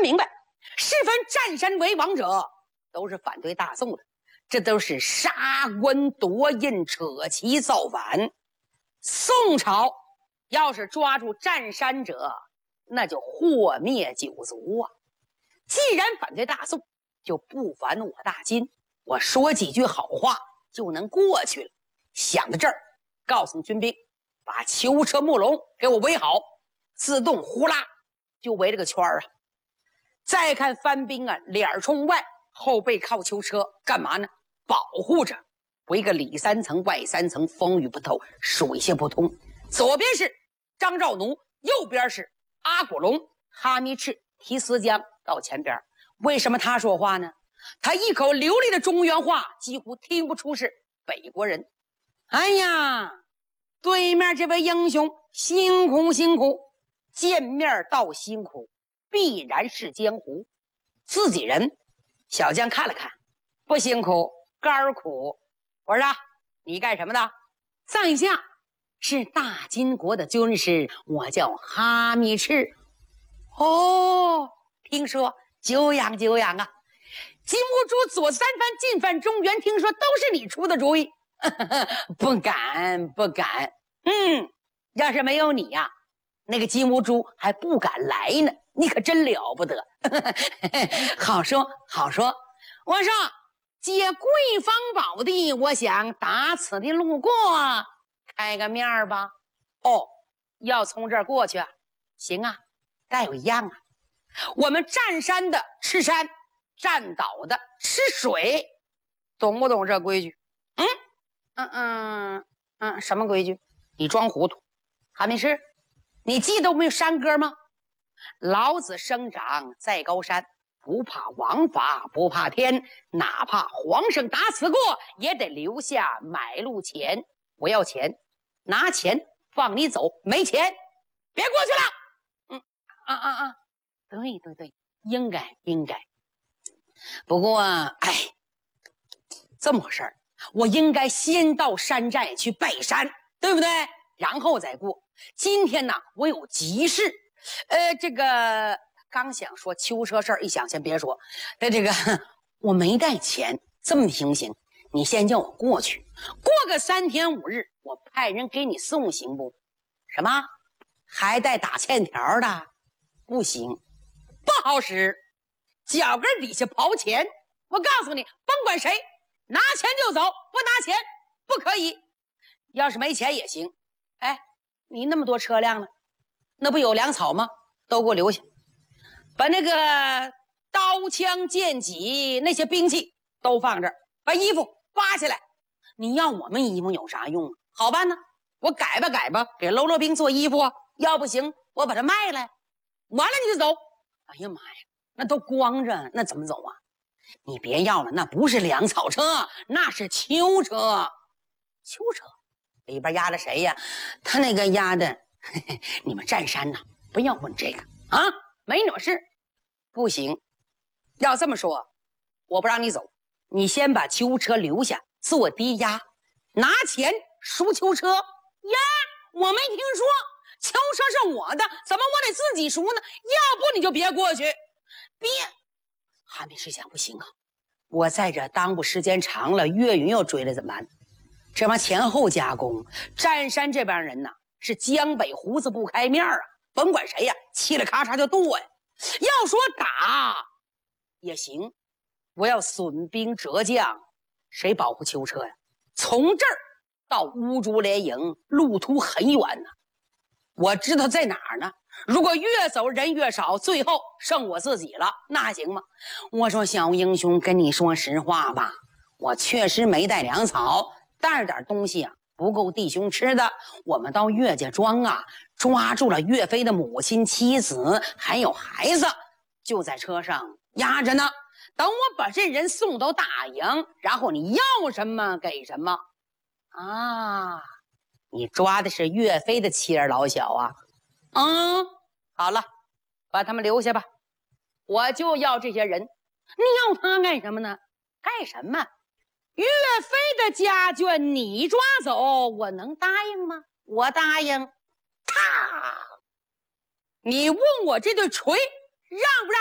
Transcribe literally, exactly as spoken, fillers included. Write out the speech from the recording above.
明白，是凡占山为王者，都是反对大宋的，这都是杀官夺印、扯旗造反。宋朝要是抓住占山者，那就祸灭九族啊！既然反对大宋，就不烦我大金，我说几句好话就能过去了。想到这儿，告诉军兵把囚车木笼给我围好，自动呼啦就围了个圈啊！再看番兵啊，脸冲外，后背靠囚车，干嘛呢？保护着，围个里三层外三层，风雨不透，水泄不通。左边是张兆奴，右边是阿古龙、哈密赤、提斯江到前边。为什么他说话呢？他一口流利的中原话，几乎听不出是北国人。哎呀，对面这位英雄辛苦辛苦，见面道辛苦，必然是江湖。自己人，小将看了看，不辛苦，肝苦。我说你干什么的？在下是大金国的军师，我叫哈密赤。哦，听说久仰久仰啊！金兀术左三藩进犯中原，听说都是你出的主意。不敢不敢，嗯，要是没有你呀、啊，那个金兀术还不敢来呢。你可真了不得。好说好说，我说借贵方宝地，我想打此的路过开个面吧。哦，要从这儿过去啊？行啊，但有一样啊，我们占山的吃山，占岛的吃水，懂不懂这规矩？嗯嗯嗯嗯，什么规矩？你装糊涂。哈密赤，你记得我们有山歌吗？老子生长在高山，不怕王法不怕天，哪怕皇上打死过，也得留下买路钱。我要钱，拿钱放你走，没钱别过去了。嗯啊啊啊，对对对，应该应该。不过哎，这么回事儿，我应该先到山寨去拜山，对不对？然后再过。今天呢，我有急事。呃，这个刚想说囚车事儿，一想先别说。但这个我没带钱，这么情形，你先叫我过去，过个三天五日，我派人给你送，行不？什么？还带打欠条的？不行，不好使。脚跟底下刨钱，我告诉你，甭管谁，拿钱就走，不拿钱不可以。要是没钱也行。哎，你那么多车辆呢？那不有粮草吗？都给我留下，把那个刀枪剑戟那些兵器都放这儿，把衣服扒下来。你要我们衣服有啥用啊？好办呢，我改吧改吧，给喽啰兵做衣服啊。要不行，我把它卖了，完了你就走。哎呀妈呀，那都光着，那怎么走啊？你别要了，那不是粮草车，那是囚车。囚车里边压了谁呀？他那个压的嘿嘿，你们占山呐，不要问这个啊，没那么事。不行，要这么说，我不让你走，你先把囚车留下做抵押，拿钱赎囚车呀。我没听说囚车是我的，怎么我得自己赎呢？要不你就别过去，别。哈密赤想不行啊，我在这耽误时间长了，岳云又追了怎么办？这帮前后加工，占山这帮人呐，是江北胡子不开面啊，甭管谁呀，嘁哩咔嚓就剁呀。要说打也行，我要损兵折将，谁保护囚车呀？从这儿到乌竹连营路途很远呢，我知道在哪儿呢。如果越走人越少，最后剩我自己了，那还行吗？我说小英雄，跟你说实话吧，我确实没带粮草，带着点东西啊，不够弟兄吃的。我们到岳家庄啊，抓住了岳飞的母亲、妻子还有孩子，就在车上压着呢。等我把这人送到大营，然后你要什么给什么啊。你抓的是岳飞的妻儿老小啊？嗯，好了，把他们留下吧，我就要这些人。你要他干什么呢？干什么？岳飞的家眷你抓走，我能答应吗？我答应。啪！你问我这对锤让不让